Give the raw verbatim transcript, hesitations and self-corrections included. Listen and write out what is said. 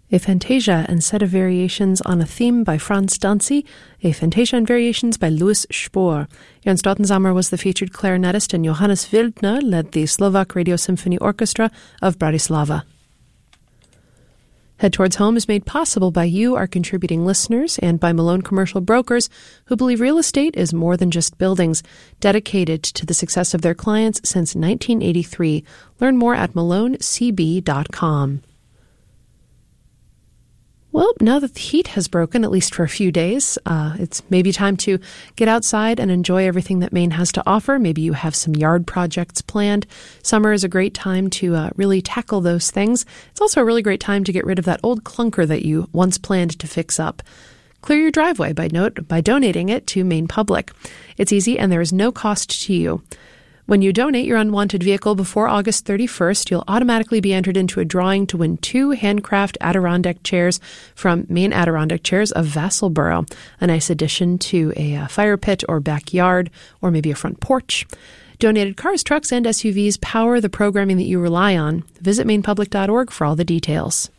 A Fantasia and Set of Variations on a Theme by Franz Dancy, A Fantasia and Variations by Louis Spohr. Jan Stottensammer was the featured clarinetist, and Johannes Wildner led the Slovak Radio Symphony Orchestra of Bratislava. Head Towards Home is made possible by you, our contributing listeners, and by Malone Commercial Brokers, who believe real estate is more than just buildings, dedicated to the success of their clients since nineteen eighty-three. Learn more at malone c b dot com. Well, now that the heat has broken, at least for a few days, uh, it's maybe time to get outside and enjoy everything that Maine has to offer. Maybe you have some yard projects planned. Summer is a great time to uh, really tackle those things. It's also a really great time to get rid of that old clunker that you once planned to fix up. Clear your driveway by, note, by donating it to Maine Public. It's easy and there is no cost to you. When you donate your unwanted vehicle before August thirty-first, you'll automatically be entered into a drawing to win two handcraft Adirondack chairs from Maine Adirondack Chairs of Vassalboro, a nice addition to a uh, fire pit or backyard or maybe a front porch. Donated cars, trucks, and S U Vs power the programming that you rely on. Visit maine public dot org for all the details.